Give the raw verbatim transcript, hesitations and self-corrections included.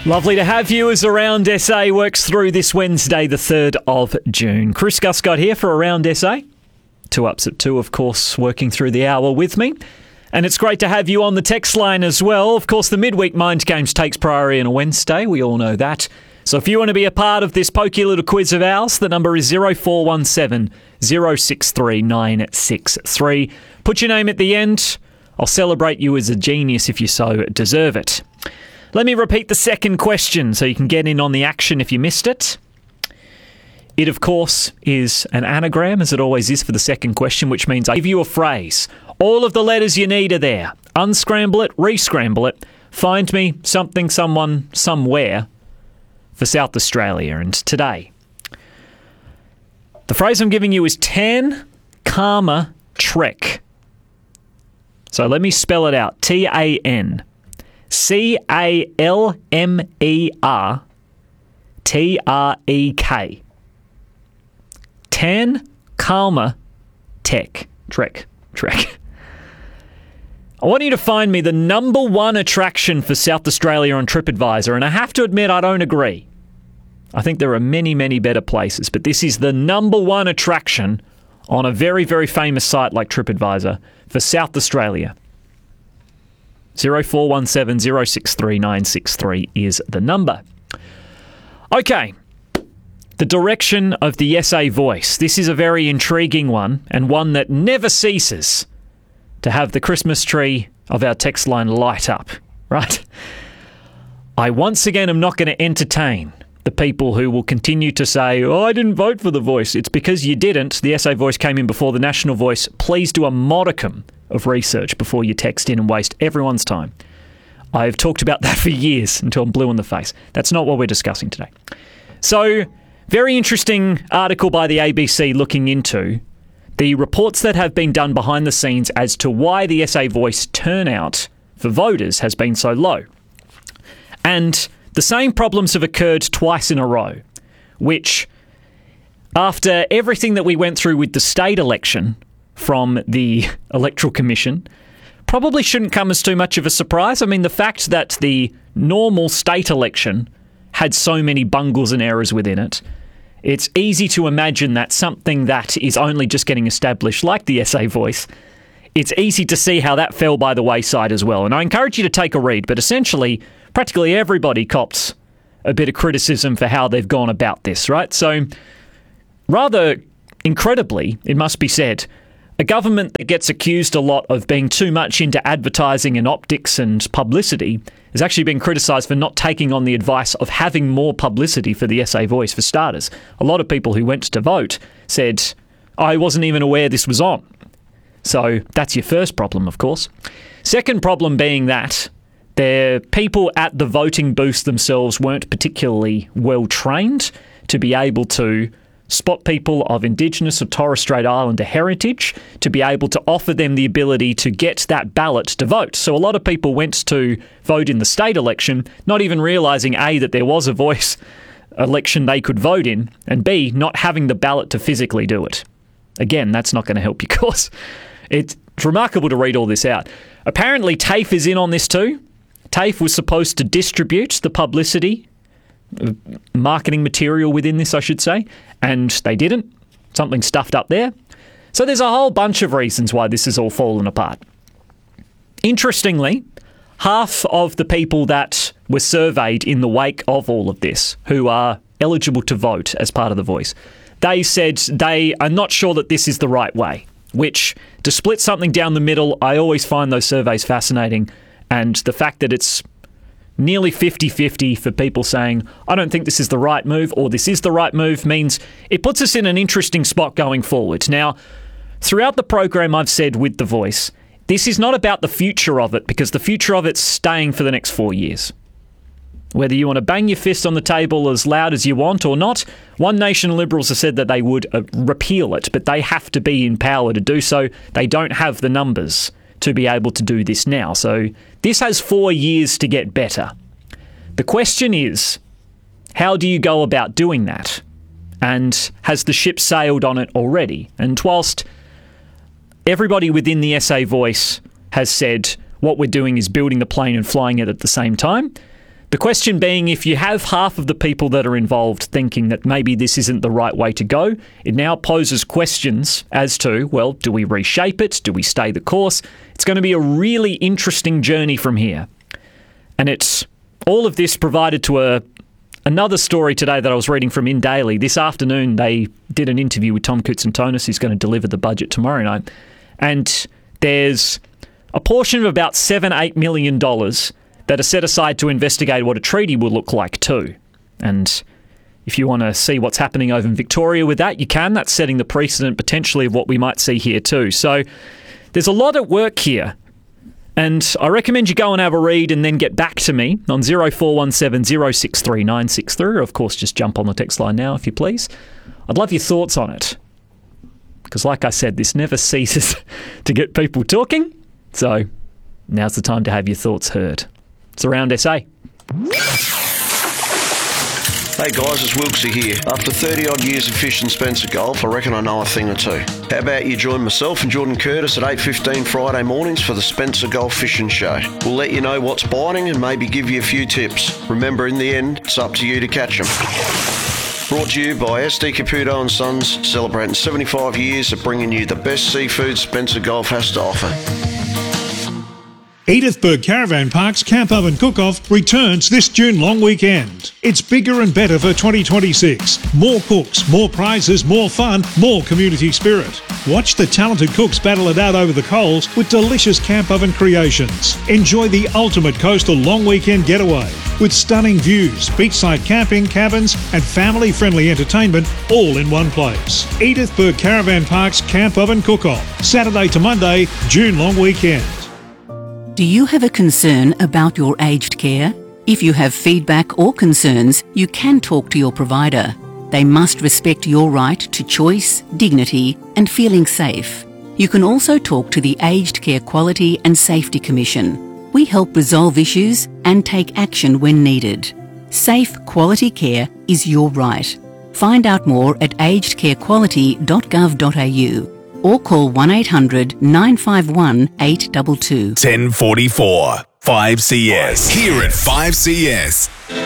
Lovely to have you as Around S A works through this Wednesday, the third of June. Chris Guscott here for Around S A. Two Ups at Two, of course, working through the hour with me. And it's great to have you on the text line as well. Of course, the midweek Mind Games takes priority on a Wednesday. We all know that. So if you want to be a part of this pokey little quiz of ours, the number is zero four one seven, zero six three, nine six three. Put your name at the end. I'll celebrate you as a genius if you so deserve it. Let me repeat the second question so you can get in on the action if you missed it. It, of course, is an anagram, as it always is for the second question, which means I give you a phrase. All of the letters you need are there. Unscramble it, re-scramble it. Find me something, someone, somewhere for South Australia. And today, the phrase I'm giving you is Tan Karma Trek. So let me spell it out. T A N. C A L M E R T R E K. Tan Karma Tech. Trek. Trek. I want you to find me the number one attraction for South Australia on TripAdvisor, and I have to admit I don't agree. I think there are many, many better places, but this is the number one attraction on a very, very famous site like TripAdvisor for South Australia. zero four one seven, zero six three, nine six three is the number. Okay, the direction of the S A voice. This is a very intriguing one, and one that never ceases to have the Christmas tree of our text line light up, right? I once again am not going to entertain the people who will continue to say, oh, I didn't vote for the voice. It's because you didn't. The S A voice came in before the national voice. Please do a modicum of research before you text in and waste everyone's time. I've talked about that for years until I'm blue in the face. That's not what we're discussing today. So, very interesting article by the A B C looking into the reports that have been done behind the scenes as to why the S A voice turnout for voters has been so low. And the same problems have occurred twice in a row, which, after everything that we went through with the state election from the Electoral Commission, probably shouldn't come as too much of a surprise. I mean, the fact that the normal state election had so many bungles and errors within it, it's easy to imagine that something that is only just getting established, like the S A voice, it's easy to see how that fell by the wayside as well. And I encourage you to take a read, but essentially, practically everybody cops a bit of criticism for how they've gone about this, right? So, rather incredibly, it must be said, a government that gets accused a lot of being too much into advertising and optics and publicity has actually been criticised for not taking on the advice of having more publicity for the S A voice, for starters. A lot of people who went to vote said, I wasn't even aware this was on. So that's your first problem, of course. Second problem being that the people at the voting booths themselves weren't particularly well trained to be able to spot people of Indigenous or Torres Strait Islander heritage, to be able to offer them the ability to get that ballot to vote. So a lot of people went to vote in the state election, not even realising, A, that there was a voice election they could vote in, and B, not having the ballot to physically do it. Again, that's not going to help your cause. It's remarkable to read all this out. Apparently, TAFE is in on this too. TAFE was supposed to distribute the publicity, marketing material within this, I should say, and they didn't. Something stuffed up there. So there's a whole bunch of reasons why this has all fallen apart. Interestingly, half of the people that were surveyed in the wake of all of this, who are eligible to vote as part of the voice, they said they are not sure that this is the right way, which, to split something down the middle, I always find those surveys fascinating. And the fact that it's nearly fifty-fifty for people saying, I don't think this is the right move, or this is the right move, means it puts us in an interesting spot going forward. Now, throughout the program, I've said with The Voice, this is not about the future of it, because the future of it's staying for the next four years. Whether you want to bang your fist on the table as loud as you want or not, One Nation Liberals have said that they would uh, repeal it, but they have to be in power to do so. They don't have the numbers to be able to do this now. So this has four years to get better. The question is, how do you go about doing that? And has the ship sailed on it already? And whilst everybody within the S A Voice has said what we're doing is building the plane and flying it at the same time, The question being, if you have half of the people that are involved thinking that maybe this isn't the right way to go, it now poses questions as to, well, do we reshape it? Do we stay the course? It's going to be a really interesting journey from here. And it's all of this provided to a another story today that I was reading from In Daily. This afternoon, they did an interview with Tom Koutsantonis, who's going to deliver the budget tomorrow night. And there's a portion of about seven, eight million dollars that are set aside to investigate what a treaty will look like too. And if you want to see what's happening over in Victoria with that, you can. That's setting the precedent potentially of what we might see here too. So there's a lot at work here. And I recommend you go and have a read and then get back to me on zero four one seven zero six three nine six three. Or of course, just jump on the text line now if you please. I'd love your thoughts on it. Because like I said, this never ceases to get people talking. So now's the time to have your thoughts heard. It's Around S A. Hey guys, it's Wilksy here. After thirty odd years of fishing Spencer Gulf, I reckon I know a thing or two. How about you join myself and Jordan Curtis at eight fifteen Friday mornings for the Spencer Gulf Fishing Show. We'll let you know what's biting and maybe give you a few tips. Remember, in the end, it's up to you to catch them. Brought to you by S D Caputo and Sons, celebrating seventy-five years of bringing you the best seafood Spencer Gulf has to offer. Edithburgh Caravan Park's Camp Oven Cook-Off returns this June long weekend. It's bigger and better for twenty twenty-six. More cooks, more prizes, more fun, more community spirit. Watch the talented cooks battle it out over the coals with delicious Camp Oven creations. Enjoy the ultimate coastal long weekend getaway with stunning views, beachside camping, cabins and family-friendly entertainment all in one place. Edithburgh Caravan Park's Camp Oven Cook-Off, Saturday to Monday, June long weekend. Do you have a concern about your aged care? If you have feedback or concerns, you can talk to your provider. They must respect your right to choice, dignity, and feeling safe. You can also talk to the Aged Care Quality and Safety Commission. We help resolve issues and take action when needed. Safe, quality care is your right. Find out more at aged care quality dot gov dot a u. or call one eight hundred nine five one eight two two. ten forty-four, five C S. Here at five C S.